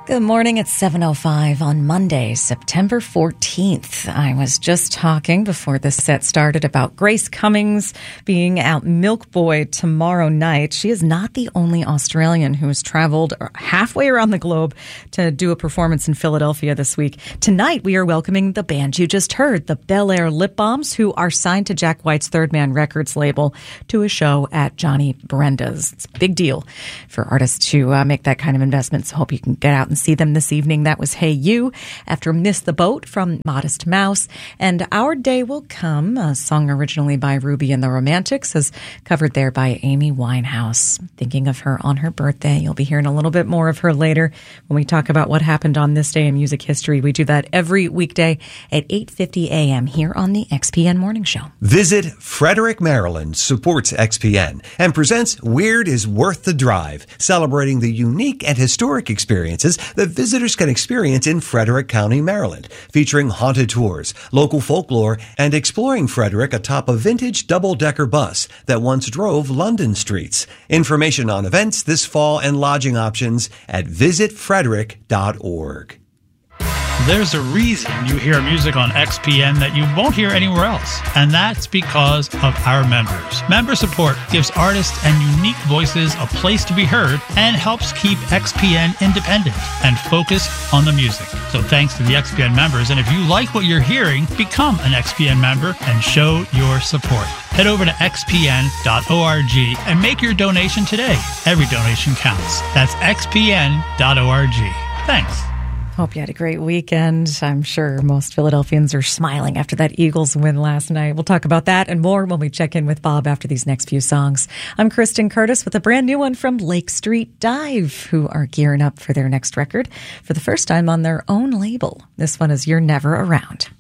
Good morning. It's 7:05 on Monday, September 14th. I was just talking before the set started about Grace Cummings being at Milk Boy tomorrow night. She is not the only Australian who has traveled halfway around the globe to do a performance in Philadelphia this week. Tonight, we are welcoming the band you just heard, the Bel Air Lip Bombs, who are signed to Jack White's Third Man Records label to a show at Johnny Brenda's. It's a big deal for artists to make that kind of investment, so hope you can get out and see them this evening. That was Hey You after Miss the Boat from Modest Mouse. And Our Day Will Come, a song originally by Ruby and the Romantics, is covered there by Amy Winehouse. Thinking of her on her birthday. You'll be hearing a little bit more of her later when we talk about what happened on this day in music history. We do that every weekday at 8:50 a.m. here on the XPN Morning Show. Visit Frederick, Maryland supports XPN and presents Weird is Worth the Drive, celebrating the unique and historic experiences that visitors can experience in Frederick County, Maryland, featuring haunted tours, local folklore, and exploring Frederick atop a vintage double-decker bus that once drove London streets. Information on events this fall and lodging options at visitfrederick.org. There's a reason you hear music on XPN that you won't hear anywhere else, and that's because of our members. Member support gives artists and unique voices a place to be heard and helps keep XPN independent and focused on the music. So thanks to the XPN members, and if you like what you're hearing, become an XPN member and show your support. Head over to xpn.org and make your donation today. Every donation counts. That's xpn.org. Thanks. Hope you had a great weekend. I'm sure most Philadelphians are smiling after that Eagles win last night. We'll talk about that and more when we check in with Bob after these next few songs. I'm Kristen Curtis with a brand new one from Lake Street Dive, who are gearing up for their next record for the first time on their own label. This one is You're Never Around.